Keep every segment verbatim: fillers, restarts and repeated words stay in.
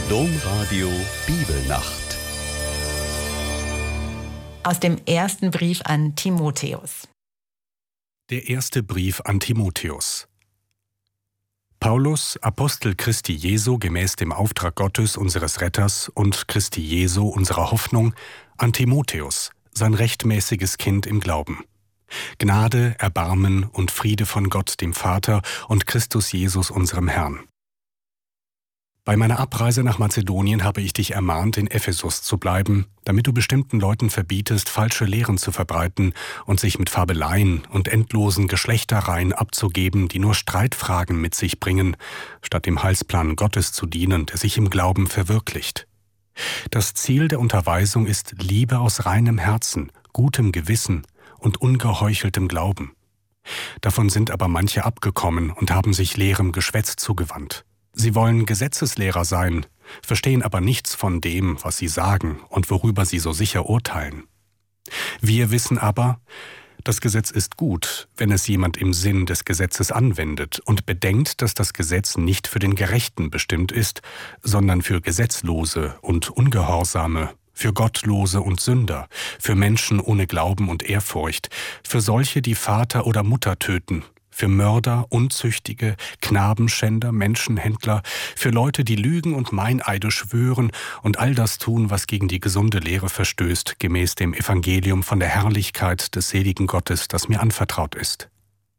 Domradio Bibelnacht. Aus dem ersten Brief an Timotheus. Der erste Brief an Timotheus. Paulus, Apostel Christi Jesu gemäß dem Auftrag Gottes, unseres Retters, und Christi Jesu, unserer Hoffnung, an Timotheus, sein rechtmäßiges Kind im Glauben. Gnade, Erbarmen und Friede von Gott, dem Vater, und Christus Jesus, unserem Herrn. Bei meiner Abreise nach Mazedonien habe ich dich ermahnt, in Ephesus zu bleiben, damit du bestimmten Leuten verbietest, falsche Lehren zu verbreiten und sich mit Fabeleien und endlosen Geschlechtereien abzugeben, die nur Streitfragen mit sich bringen, statt dem Heilsplan Gottes zu dienen, der sich im Glauben verwirklicht. Das Ziel der Unterweisung ist Liebe aus reinem Herzen, gutem Gewissen und ungeheucheltem Glauben. Davon sind aber manche abgekommen und haben sich leerem Geschwätz zugewandt. Sie wollen Gesetzeslehrer sein, verstehen aber nichts von dem, was sie sagen und worüber sie so sicher urteilen. Wir wissen aber, das Gesetz ist gut, wenn es jemand im Sinn des Gesetzes anwendet und bedenkt, dass das Gesetz nicht für den Gerechten bestimmt ist, sondern für Gesetzlose und Ungehorsame, für Gottlose und Sünder, für Menschen ohne Glauben und Ehrfurcht, für solche, die Vater oder Mutter töten, für Mörder, Unzüchtige, Knabenschänder, Menschenhändler, für Leute, die lügen und Meineide schwören und all das tun, was gegen die gesunde Lehre verstößt, gemäß dem Evangelium von der Herrlichkeit des seligen Gottes, das mir anvertraut ist.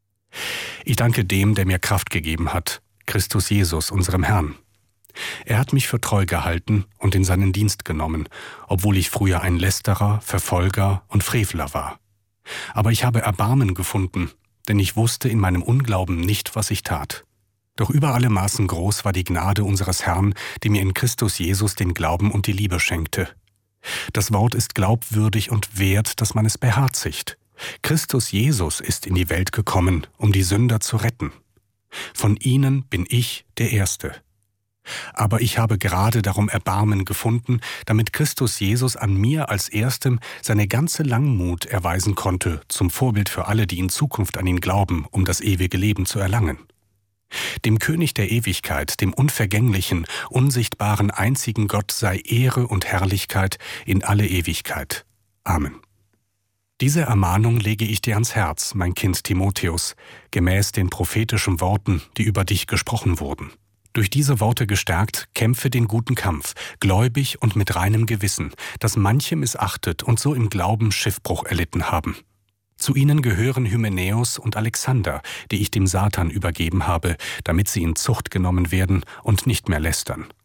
Ich danke dem, der mir Kraft gegeben hat, Christus Jesus, unserem Herrn. Er hat mich für treu gehalten und in seinen Dienst genommen, obwohl ich früher ein Lästerer, Verfolger und Frevler war. Aber ich habe Erbarmen gefunden, denn ich wusste in meinem Unglauben nicht, was ich tat. Doch über alle Maßen groß war die Gnade unseres Herrn, die mir in Christus Jesus den Glauben und die Liebe schenkte. Das Wort ist glaubwürdig und wert, dass man es beherzigt. Christus Jesus ist in die Welt gekommen, um die Sünder zu retten. Von ihnen bin ich der Erste. Aber ich habe gerade darum Erbarmen gefunden, damit Christus Jesus an mir als Erstem seine ganze Langmut erweisen konnte, zum Vorbild für alle, die in Zukunft an ihn glauben, um das ewige Leben zu erlangen. Dem König der Ewigkeit, dem unvergänglichen, unsichtbaren, einzigen Gott sei Ehre und Herrlichkeit in alle Ewigkeit. Amen. Diese Ermahnung lege ich dir ans Herz, mein Kind Timotheus, gemäß den prophetischen Worten, die über dich gesprochen wurden. Durch diese Worte gestärkt, kämpfe den guten Kampf, gläubig und mit reinem Gewissen, das manche missachtet und so im Glauben Schiffbruch erlitten haben. Zu ihnen gehören Hymenäus und Alexander, die ich dem Satan übergeben habe, damit sie in Zucht genommen werden und nicht mehr lästern.